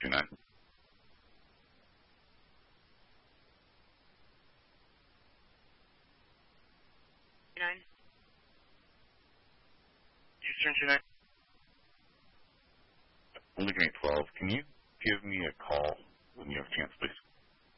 29. Eastern 29. I'm looking at 12. Can you give me a call when you have a chance, please?